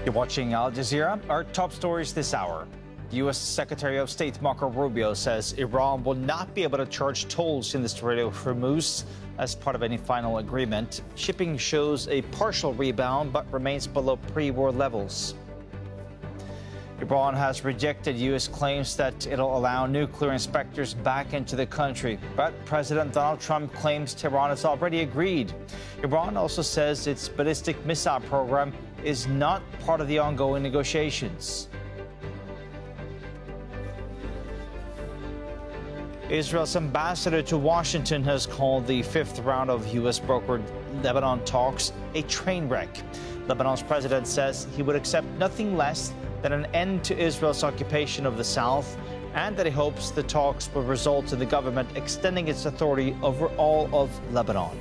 You're watching Al Jazeera. Our top stories this hour. U.S. Secretary of State Marco Rubio says Iran will not be able to charge tolls in the Strait of Hormuz as part of any final agreement. Shipping shows a partial rebound but remains below pre-war levels. Iran has rejected U.S. claims that it'll allow nuclear inspectors back into the country. But President Donald Trump claims Tehran has already agreed. Iran also says its ballistic missile program is not part of the ongoing negotiations. Israel's ambassador to Washington has called the fifth round of U.S.-brokered Lebanon talks a train wreck. Lebanon's president says he would accept nothing less than an end to Israel's occupation of the South, and that he hopes the talks will result in the government extending its authority over all of Lebanon.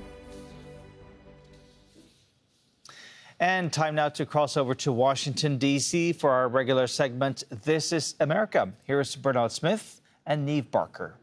And time now to cross over to Washington, D.C. for our regular segment, This is America. Here's Bernard Smith and Neve Barker.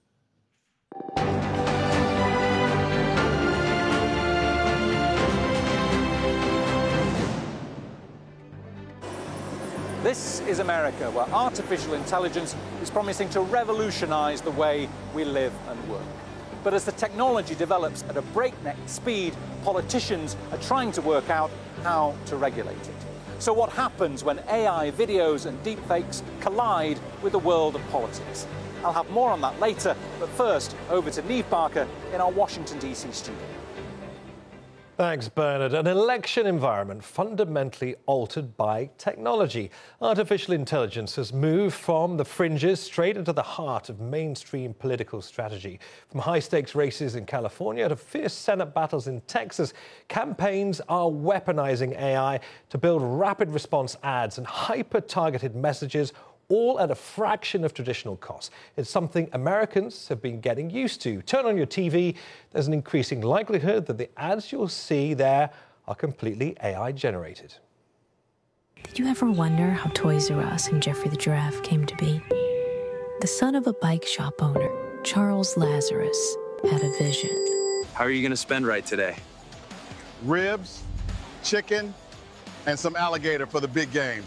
This is America, where artificial intelligence is promising to revolutionize the way we live and work. But as the technology develops at a breakneck speed, politicians are trying to work out how to regulate it. So what happens when AI videos and deepfakes collide with the world of politics? I'll have more on that later, but first, over to Neve Barker in our Washington, D.C. studio. Thanks, Bernard. An election environment fundamentally altered by technology. Artificial intelligence has moved from the fringes straight into the heart of mainstream political strategy. From high-stakes races in California to fierce Senate battles in Texas, campaigns are weaponizing AI to build rapid response ads and hyper-targeted messages, all at a fraction of traditional costs. It's something Americans have been getting used to. Turn on your TV, there's an increasing likelihood that the ads you'll see there are completely AI-generated. Did you ever wonder how Toys R Us and Jeffrey the Giraffe came to be? The son of a bike shop owner, Charles Lazarus, had a vision. How are you going to spend right today? Ribs, chicken, and some alligator for the big game.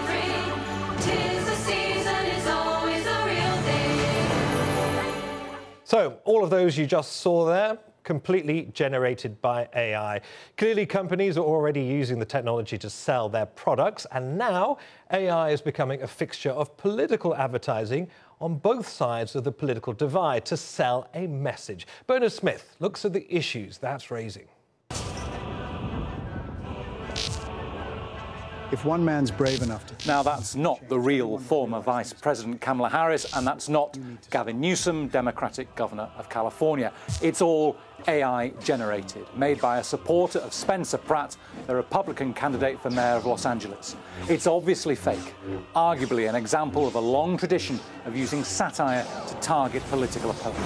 So, all of those you just saw there, completely generated by AI. Clearly, companies are already using the technology to sell their products, and now AI is becoming a fixture of political advertising on both sides of the political divide to sell a message. Bernard Smith looks at the issues that's raising. If one man's brave enough to... Now, that's not the real former Vice President Kamala Harris, and that's not Gavin Newsom, Democratic Governor of California. It's all AI-generated, made by a supporter of Spencer Pratt, the Republican candidate for mayor of Los Angeles. It's obviously fake, arguably an example of a long tradition of using satire to target political opponents.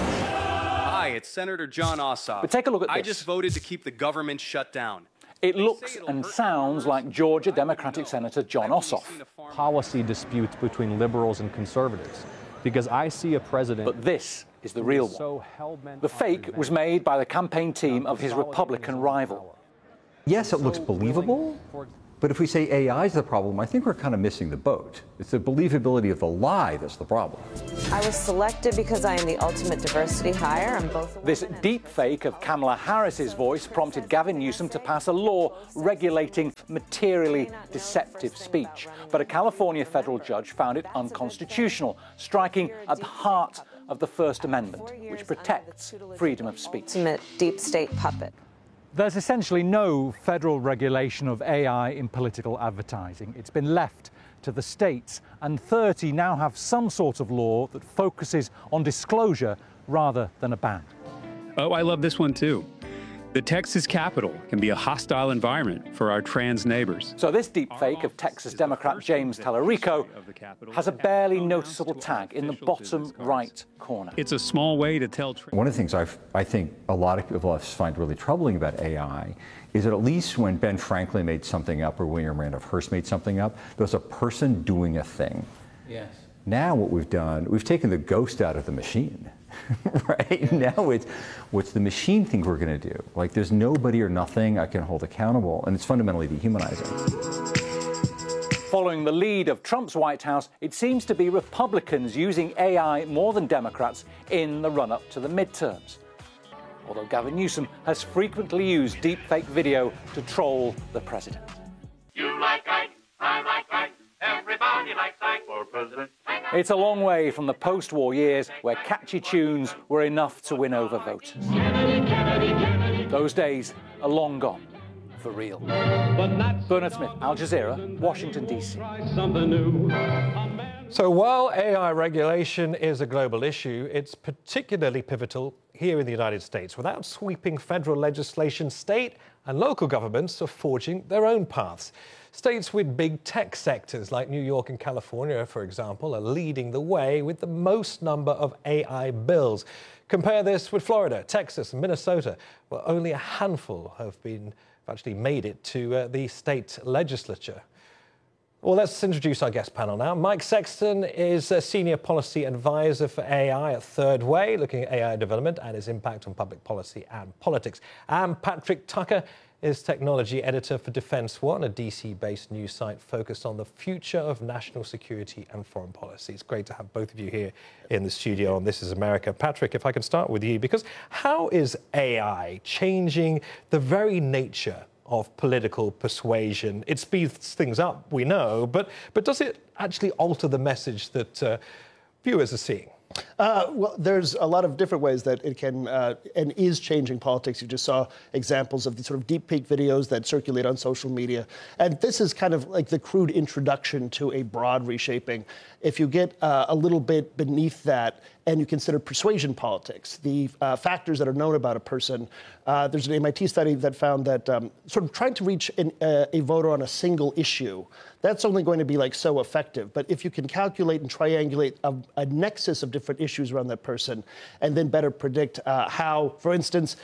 Hi, it's Senator Jon Ossoff. But take a look at this. I just voted to keep the government shut down. It looks and sounds like Georgia Democratic Senator Jon Ossoff. Policy disputes between liberals and conservatives, because I see a president... But this is the real one. The fake was made by the campaign team of his Republican rival. Yes, it looks believable, but if we say AI is the problem, I think we're kind of missing the boat. It's the believability of the lie that's the problem. I was selected because I am the ultimate diversity hire. I'm both. This deep fake of Kamala Harris's voice prompted Gavin Newsom to pass a law regulating materially deceptive speech. But a California federal judge found it unconstitutional, striking at the heart of the First Amendment, which protects freedom of speech. Ultimate deep state puppet. There's essentially no federal regulation of AI in political advertising. It's been left to the states, and 30 now have some sort of law that focuses on disclosure rather than a ban. Oh, I love this one too. The Texas Capitol can be a hostile environment for our trans neighbors. So this deepfake of Texas Democrat James Tallarico has a barely noticeable tag in the bottom right corner. It's a small way to tell... One of the things I think a lot of people find really troubling about AI is that at least when Ben Franklin made something up or William Randolph Hearst made something up, there was a person doing a thing. Yes. Now what we've done, we've taken the ghost out of the machine, right? Now it's what's the machine think we're going to do? Like there's nobody or nothing I can hold accountable, and it's fundamentally dehumanizing. Following the lead of Trump's White House, it seems to be Republicans using AI more than Democrats in the run-up to the midterms. Although Gavin Newsom has frequently used deepfake video to troll the president. You like Ike, I like Ike, everybody likes Ike for president. It's a long way from the post-war years where catchy tunes were enough to win over voters. Those days are long gone, for real. Bernard Smith, Al Jazeera, Washington, D.C. So while AI regulation is a global issue, it's particularly pivotal here in the United States. Without sweeping federal legislation, state and local governments are forging their own paths. States with big tech sectors like New York and California, for example, are leading the way with the most number of AI bills. Compare this with Florida, Texas, and Minnesota, where only a handful have actually made it to the state legislature. Well, let's introduce our guest panel now. Mike Sexton is a Senior Policy Advisor for AI at Third Way, looking at AI development and its impact on public policy and politics. And Patrick Tucker is Technology Editor for Defense One, a DC-based news site focused on the future of national security and foreign policy. It's great to have both of you here in the studio on This Is America. Patrick, if I can start with you, because how is AI changing the very nature of political persuasion? It speeds things up, we know, but does it actually alter the message that viewers are seeing? Well, there's a lot of different ways that it can and is changing politics. You just saw examples of the sort of deepfake videos that circulate on social media. And this is kind of like the crude introduction to a broad reshaping. If you get a little bit beneath that and you consider persuasion politics, the factors that are known about a person, there's an MIT study that found that sort of trying to reach a voter on a single issue, that's only going to be like so effective. But if you can calculate and triangulate a nexus of different issues around that person and then better predict how, for instance,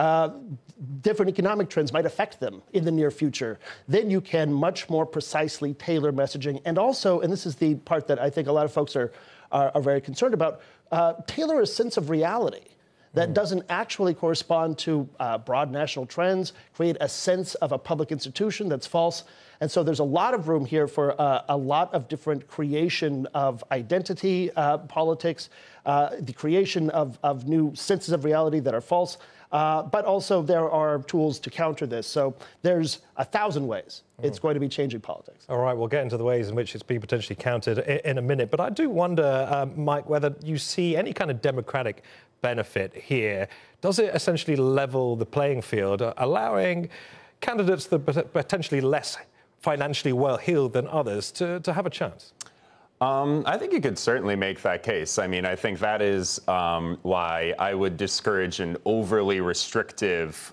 different economic trends might affect them in the near future, then you can much more precisely tailor messaging. And also, and this is the part that I think a lot of folks are very concerned about, tailor a sense of reality that doesn't actually correspond to broad national trends, create a sense of a public institution that's false. And so there's a lot of room here for a lot of different creation of identity politics, the creation of new senses of reality that are false. But also there are tools to counter this. So there's 1,000 ways it's going to be changing politics. All right, we'll get into the ways in which it's being potentially countered in a minute. But I do wonder, Mike, whether you see any kind of democratic benefit here. Does it essentially level the playing field, allowing candidates that are potentially less financially well-heeled than others to have a chance? I think you could certainly make that case. I mean, I think that is why I would discourage an overly restrictive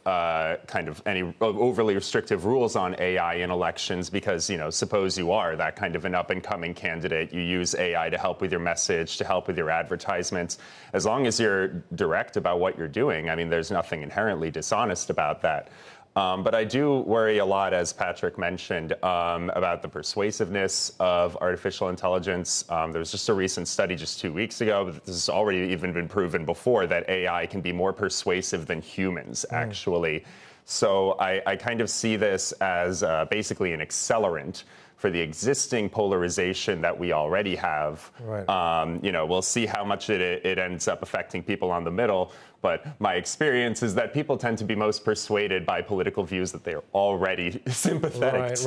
overly restrictive rules on AI in elections, because, you know, suppose you are that kind of an up-and-coming candidate, you use AI to help with your message, to help with your advertisements. As long as you're direct about what you're doing, I mean, there's nothing inherently dishonest about that. But I do worry a lot, as Patrick mentioned, about the persuasiveness of artificial intelligence. There was just a recent study just 2 weeks ago, but this has already even been proven before, that AI can be more persuasive than humans, actually. So I kind of see this as basically an accelerant for the existing polarization that we already have. Right. You know, we'll see how much it ends up affecting people on the middle. But my experience is that people tend to be most persuaded by political views that they are already sympathetic to.